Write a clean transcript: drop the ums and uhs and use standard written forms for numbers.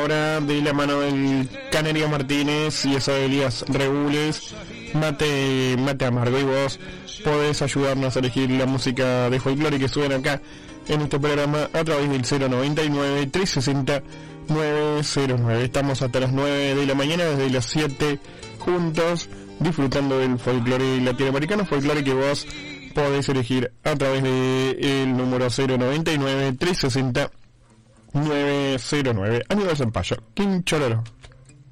hora de la mano del Canario Martínez y eso de Elías Regules, Mate Amargo, y vos podés ayudarnos a elegir la música de folclore que suena acá en este programa a través del 099 360 909. Estamos hasta las 9 de la mañana, desde las 7 juntos, disfrutando del folclore latinoamericano, folclore que vos podés elegir a través del número 099 360 909. Aníbal Zampayo, King Chororo.